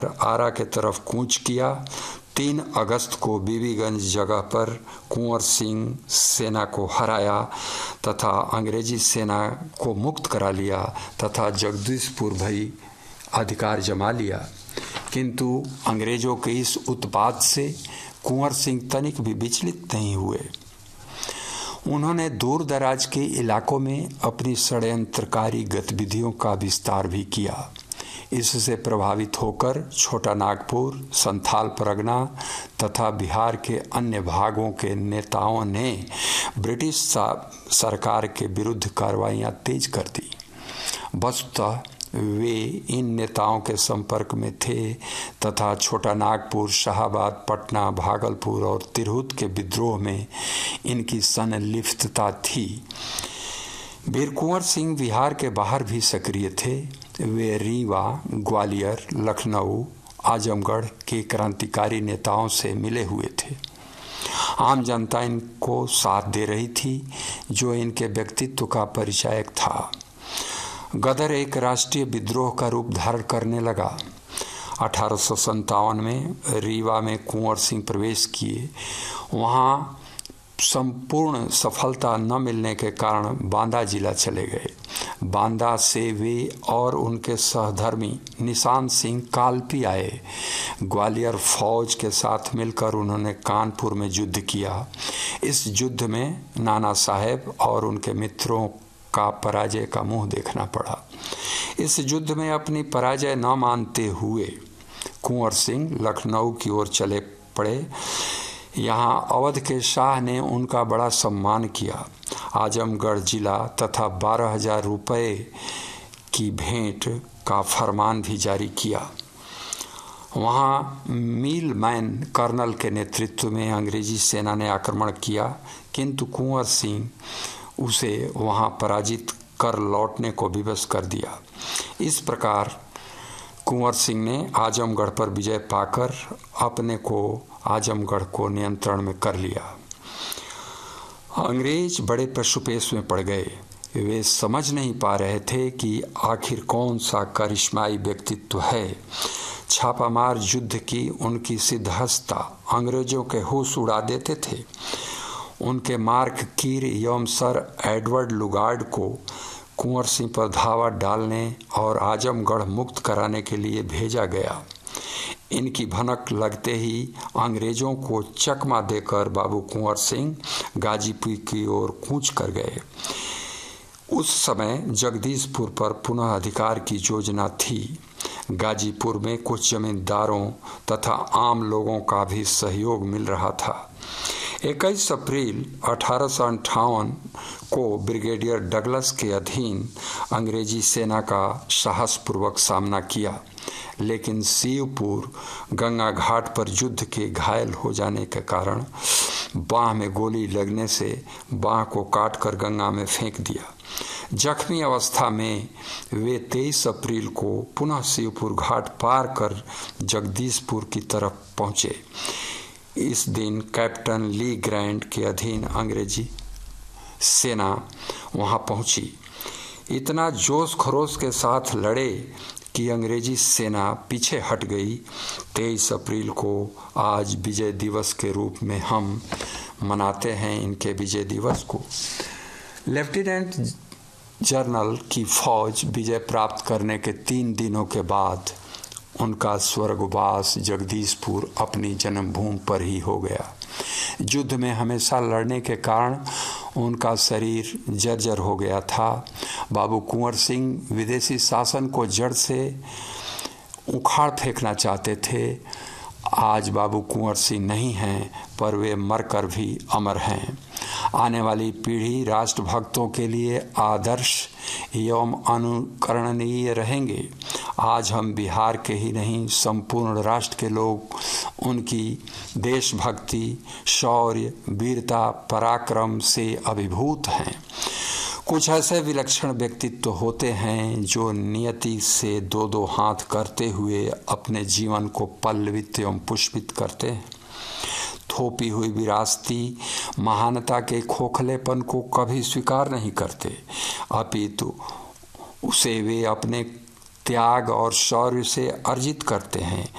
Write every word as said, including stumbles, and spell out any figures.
आरा के तरफ कूच किया। तीन अगस्त को बीबीगंज जगह पर कुंवर सिंह सेना को हराया तथा अंग्रेजी सेना को मुक्त करा लिया तथा जगदीशपुर भई अधिकार जमा लिया। किंतु अंग्रेजों के इस उत्पात से कुंवर सिंह तनिक भी विचलित नहीं हुए। उन्होंने दूर दराज के इलाकों में अपनी षड्यंत्रकारी गतिविधियों का विस्तार भी किया। इससे प्रभावित होकर छोटा नागपुर, संथाल परगना तथा बिहार के अन्य भागों के नेताओं ने ब्रिटिश सरकार के विरुद्ध कार्रवाइयां तेज कर दी। वस्तुतः वे इन नेताओं के संपर्क में थे तथा छोटा नागपुर, शाहाबाद, पटना, भागलपुर और तिरहुत के विद्रोह में इनकी संलिप्तता थी। वीर कुंवर सिंह बिहार के बाहर भी सक्रिय थे। वे रीवा, ग्वालियर, लखनऊ, आजमगढ़ के क्रांतिकारी नेताओं से मिले हुए थे। आम जनता इनको साथ दे रही थी, जो इनके व्यक्तित्व का परिचायक था। गदर एक राष्ट्रीय विद्रोह का रूप धारण करने लगा। अठारह सौ सत्तावन में रीवा में कुंवर सिंह प्रवेश किए। वहाँ संपूर्ण सफलता न मिलने के कारण बांदा जिला चले गए। बांदा से वे और उनके सहधर्मी निशान सिंह कालपी आए। ग्वालियर फौज के साथ मिलकर उन्होंने कानपुर में युद्ध किया। इस युद्ध में नाना साहेब और उनके मित्रों का पराजय का मुंह देखना पड़ा। इस युद्ध में अपनी पराजय न मानते हुए कुंवर सिंह लखनऊ की ओर चले पड़े। यहाँ अवध के शाह ने उनका बड़ा सम्मान किया। आजमगढ़ जिला तथा बारह हजार रुपये की भेंट का फरमान भी जारी किया। वहाँ मील मैन कर्नल के नेतृत्व में अंग्रेजी सेना ने आक्रमण किया, किंतु कुंवर सिंह उसे वहाँ पराजित कर लौटने को विवश कर दिया। इस प्रकार कुंवर सिंह ने आजमगढ़ पर विजय पाकर अपने को आजमगढ़ को नियंत्रण में कर लिया। अंग्रेज बड़े पशुपेश में पड़ गए। वे समझ नहीं पा रहे थे कि आखिर कौन सा करिश्माई व्यक्तित्व है। छापामार युद्ध की उनकी सिद्धहस्ता अंग्रेजों के होश उड़ा देते थे। उनके मार्क कीर एवं सर एडवर्ड लुगार्ड को कुंवर सिंह पर धावा डालने और आजमगढ़ मुक्त कराने के लिए भेजा गया। इनकी भनक लगते ही अंग्रेजों को चकमा देकर बाबू कुंवर सिंह गाजीपुर की ओर कूच कर गए। उस समय जगदीशपुर पर पुनः अधिकार की योजना थी। गाजीपुर में कुछ जमींदारों तथा आम लोगों का भी सहयोग मिल रहा था। इक्कीस अप्रैल अठारह सौ अंठावन को ब्रिगेडियर डगलस के अधीन अंग्रेजी सेना का साहसपूर्वक सामना किया, लेकिन शिवपुर गंगा घाट पर युद्ध के घायल हो जाने के कारण बाह में गोली लगने से बाह को काटकर गंगा में फेंक दिया। जख्मी अवस्था में वे तेईस अप्रैल को पुनः शिवपुर घाट पार कर जगदीशपुर की तरफ पहुंचे। इस दिन कैप्टन ली ग्रैंड के अधीन अंग्रेजी सेना वहां पहुंची। इतना जोश खरोश के साथ लड़े कि अंग्रेजी सेना पीछे हट गई। तेईस अप्रैल को आज विजय दिवस के रूप में हम मनाते हैं इनके विजय दिवस को। लेफ्टिनेंट जनरल की फौज विजय प्राप्त करने के तीन दिनों के बाद उनका स्वर्गवास जगदीशपुर अपनी जन्मभूमि पर ही हो गया। युद्ध में हमेशा लड़ने के कारण उनका शरीर जर्जर हो गया था। बाबू कुंवर सिंह विदेशी शासन को जड़ से उखाड़ फेंकना चाहते थे। आज बाबू कुंवर सिंह नहीं हैं, पर वे मरकर भी अमर हैं। आने वाली पीढ़ी राष्ट्रभक्तों के लिए आदर्श एवं अनुकरणीय रहेंगे। आज हम बिहार के ही नहीं, संपूर्ण राष्ट्र के लोग उनकी देशभक्ति, शौर्य, वीरता, पराक्रम से अभिभूत हैं। कुछ ऐसे विलक्षण व्यक्तित्व होते हैं जो नियति से दो दो हाथ करते हुए अपने जीवन को पल्लवित एवं पुष्पित करते हैं। थोपी हुई विरासती महानता के खोखलेपन को कभी स्वीकार नहीं करते, अपितु उसे वे अपने त्याग और शौर्य से अर्जित करते हैं।